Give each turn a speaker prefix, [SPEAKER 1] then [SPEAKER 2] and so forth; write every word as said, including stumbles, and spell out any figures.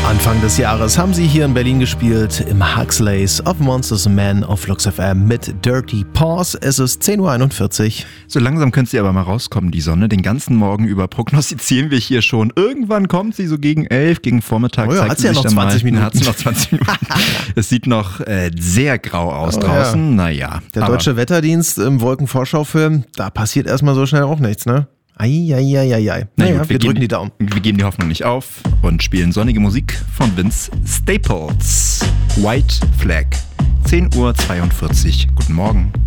[SPEAKER 1] Anfang des Jahres haben sie hier in Berlin gespielt, im Huxleys of Monsters and Men auf Flux F M mit Dirty Paws. Es ist zehn Uhr einundvierzig.
[SPEAKER 2] So langsam könnte sie aber mal rauskommen, die Sonne. Den ganzen Morgen über prognostizieren wir hier schon. Irgendwann kommt sie so gegen elf, gegen Vormittag.
[SPEAKER 1] Oh ja,
[SPEAKER 2] zeigt
[SPEAKER 1] hat sie ja noch zwanzig Minuten.
[SPEAKER 2] Hat sie noch zwanzig Minuten. Es sieht noch äh, sehr grau aus
[SPEAKER 1] Oh,
[SPEAKER 2] draußen.
[SPEAKER 1] ja.
[SPEAKER 2] Naja.
[SPEAKER 1] Der
[SPEAKER 2] aber
[SPEAKER 1] Deutsche Wetterdienst im Wolkenvorschaufilm, da passiert erstmal so schnell auch nichts, ne? Eieieiei.
[SPEAKER 2] Na
[SPEAKER 1] Naja,
[SPEAKER 2] gut,
[SPEAKER 1] wir,
[SPEAKER 2] wir
[SPEAKER 1] drücken
[SPEAKER 2] geben,
[SPEAKER 1] die Daumen.
[SPEAKER 2] Wir geben die Hoffnung nicht auf und spielen sonnige Musik von Vince Staples. White Flag. zehn Uhr zweiundvierzig. Guten Morgen.